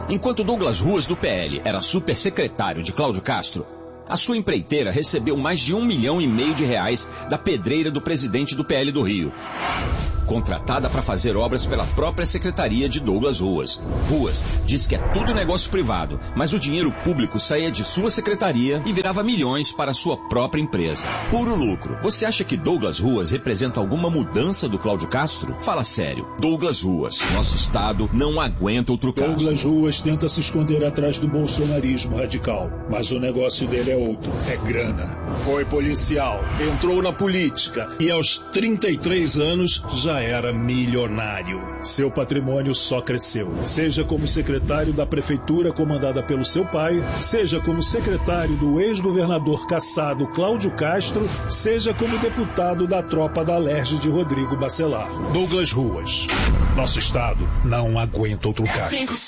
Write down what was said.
Enquanto Douglas Ruas, do PL, era supersecretário de Cláudio Castro, a sua empreiteira recebeu mais de R$1,5 milhão da pedreira do presidente do PL do Rio, contratada para fazer obras pela própria secretaria de Douglas Ruas. Ruas diz que é tudo negócio privado, mas o dinheiro público saía de sua secretaria e virava milhões para sua própria empresa. Puro lucro. Você acha que Douglas Ruas representa alguma mudança do Cláudio Castro? Fala sério. Douglas Ruas. Nosso estado não aguenta outro caso. Douglas Ruas tenta se esconder atrás do bolsonarismo radical, mas o negócio dele é outro. É grana. Foi policial, entrou na política e aos 33 anos já era milionário. Seu patrimônio só cresceu. Seja como secretário da prefeitura comandada pelo seu pai, seja como secretário do ex-governador cassado Cláudio Castro, seja como deputado da tropa da Alerj de Rodrigo Bacelar. Douglas Ruas. Nosso estado não aguenta outro caso.